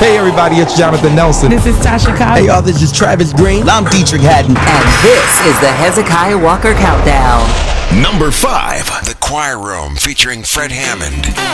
Hey everybody, it's Jonathan Nelson. This is Tasha Cobb. Hey y'all, this is Travis Green. I'm Dietrich Haddon. And this is the Hezekiah Walker Countdown. Number 5, The Choir Room featuring Fred Hammond.